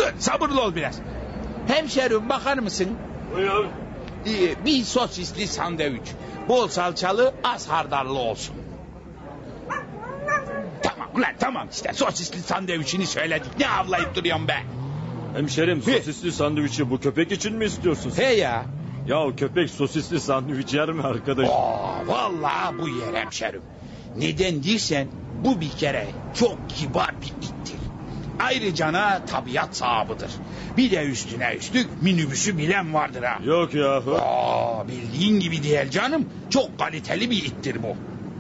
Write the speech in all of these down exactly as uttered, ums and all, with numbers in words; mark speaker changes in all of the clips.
Speaker 1: sabırlı ol biraz. Hemşerim bakar mısın?
Speaker 2: Buyur.
Speaker 1: Ee, bir sosisli sandviç. Bol salçalı, az hardallı olsun. Tamam ulan tamam işte sosisli sandviçini söyledik. Ne avlayıp duruyorsun be?
Speaker 2: Hemşerim sosisli sandviçi bu köpek için mi istiyorsun?
Speaker 1: He ya.
Speaker 2: Ya o köpek sosisli sandviç yer mi arkadaş?
Speaker 1: Oo, vallahi bu yer hemşerim. Neden dersen bu bir kere çok kibar bir ittir. Ayrıca da tabiat sahibidir. Bir de üstüne üstlük minibüsü bilen vardır ha.
Speaker 2: Yok yahu.
Speaker 1: Aa, bildiğin gibi değil canım. Çok kaliteli bir ittir bu.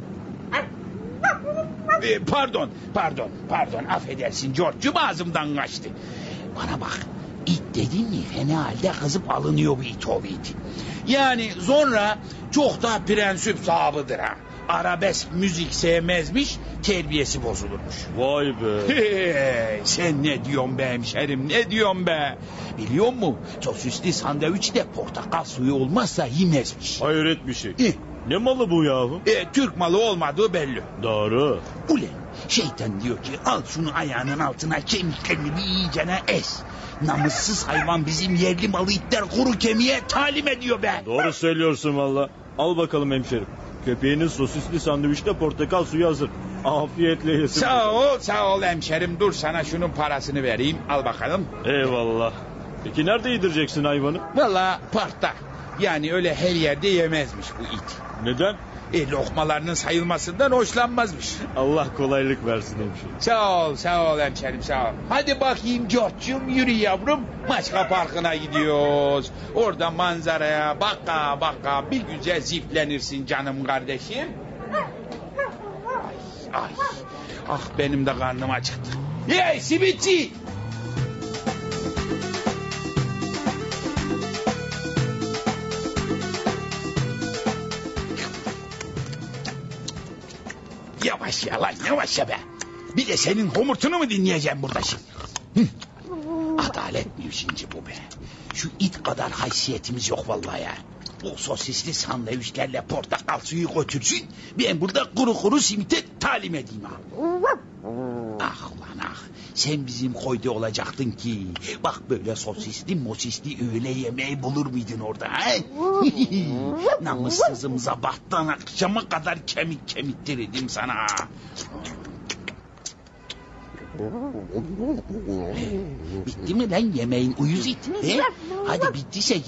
Speaker 1: Ee, pardon, pardon, pardon. Affedersin George'cum ağzımdan kaçtı. Bana bak. İt dedin mi fena halde kızıp alınıyor bu it oğlu it. Yani sonra çok da prensip sahibidir ha. Arabesk müzik sevmezmiş, terbiyesi bozulurmuş.
Speaker 2: Vay be.
Speaker 1: Hey, sen ne diyorsun be hemşerim, ne diyorsun be? Biliyor musun? Sosisli sandviçte portakal suyu olmazsa yemezmiş.
Speaker 2: Hayret bir şey.
Speaker 1: Eh,
Speaker 2: Ne malı bu yahu?
Speaker 1: e, Türk malı olmadığı belli.
Speaker 2: Doğru.
Speaker 1: Ulan şeytan diyor ki al şunu ayağının altına kemiklerini bir iyicene es. Namussuz hayvan bizim yerli malı itler kuru kemiğe talim ediyor be.
Speaker 2: Doğru söylüyorsun valla. Al bakalım hemşerim. Köpeğinin sosisli sandviçte portakal suyu hazır. Afiyetle yesin.
Speaker 1: Sağ ol sağ ol hemşerim dur sana şunun parasını vereyim al bakalım.
Speaker 2: Eyvallah. Peki nerede yedireceksin hayvanı?
Speaker 1: Valla parkta yani öyle her yerde yemezmiş bu it.
Speaker 2: Neden?
Speaker 1: E, lokmalarının sayılmasından hoşlanmazmış.
Speaker 2: Allah kolaylık versin hemşerim.
Speaker 1: Sağ ol sağ ol hemşerim sağ ol. Hadi bakayım George'cum yürü yavrum. Maçka Parkı'na gidiyoruz. Orada manzaraya baka baka bir güzel ziflenirsin canım kardeşim. Ay, ay. Ah benim de karnım acıktı. Hey simitçi. Yavaş ya lan yavaş ya be. Bir de senin homurtunu mu dinleyeceğim burada şimdi? Hı. Adalet mi şimdi bu be? Şu it kadar haysiyetimiz yok vallahi ya. O sosisli sandviçlerle portakal suyu götürsün. Ben burada kuru kuru simite talim edeyim ha. Ah ulan ah. Sen bizim koyda olacaktın ki. Bak böyle sosisli mosisli öğle yemeği bulur muydun orada ha? Namussuzum sabahtan akşama kadar kemik kemiktirdim sana. Bitti mi lan yemeğin uyuz it? He? Hadi bittiyse